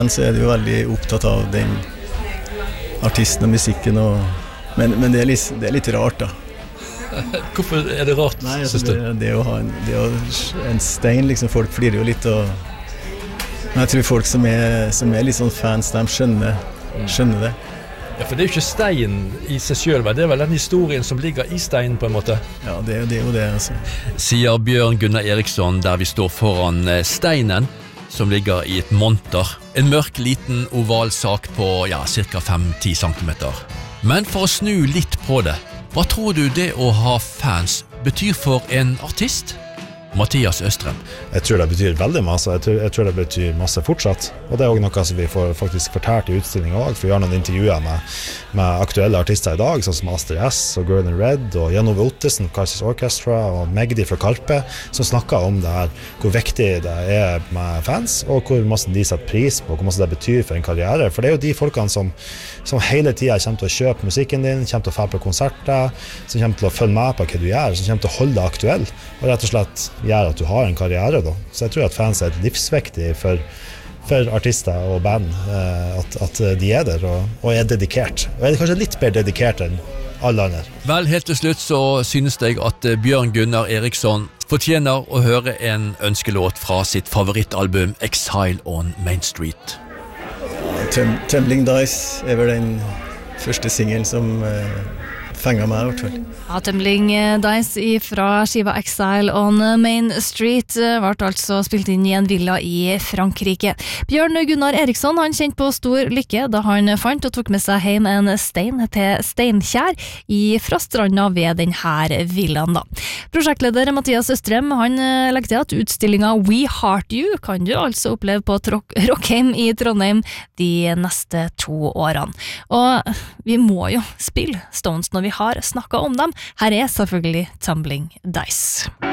Så det jo veldig opptatt av den artisten og musikken, men det er litt rart da. Hvorfor det rart, Nei, synes du? Det å ha en stein, liksom, folk flirer jo litt, men jeg tror folk som er litt sånn fans, de skjønner det. Ja, for det jo ikke stein i seg selv, det vel den historien som ligger i steinen på en måte. Ja, det er jo det, altså. Sier Bjørn Gunnar Eriksson, der vi står foran steinen, som ligger i et monter. En mørk, liten oval sak på, cirka 5-10 centimeter. Men for å snu litt på det, hva tror du det å ha fans betyr for en artist? Mathias Østrem. Jeg tror det betyr veldig masse. Jeg tror det betyr masse fortsatt. Og det er også noe som vi får faktisk fortalt i utstillingen også, for vi har noen intervjuer med aktuelle artister i dag, sånn som Astrid S og Girl in Red og Jan-Ove Ottesen, Kaizers Orchestra og Magdi fra Karpe, som snakker om det her, hvor viktig det er med fans, og hvor masse de setter pris på, hvor masse det betyr for en karriere. For det er jo de folkene som hele tiden kommer til å kjøpe musikken din, kommer til å få på konserter, som kommer til å følge med på hva du gjør, som kommer til å holde deg aktuell, og rett og slett gjør at du har en karriere da. Så jeg tror at fans er livsviktig for artister og band, at de er der og er dedikert. Og er kanskje litt mer dedikert enn alle andre. Vel, helt til slutt så synes jeg at Bjørn Gunnar Eriksson fortjener å høre en ønskelåt fra sitt favorittalbum Exile on Main Street. Tumbling Dice er vel den første singelen som fenget meg i hvert fall. Ja, Tumbling Dice fra skiva Exile on Main Street ble altså spilt inn i en villa i Frankrike. Bjørn Gunnar Eriksson, han kjente på stor lykke da han fant og tok med seg hjem en stein til Steinkjær fra stranda ved denne villaen da. Prosjektleder Mathias Østrem, han legger til at utstillingen We Heart You kan du altså oppleve på Rockheim i Trondheim de neste 2 årene. Og vi må jo spille Stones når vi har snakket om dem. Her er selvfølgelig Tumbling Dice.